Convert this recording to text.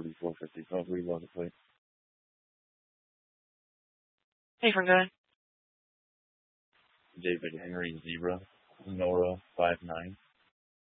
4450. Oh, reload it, please. Hey, for good. David Henry Zebra, Nora 59.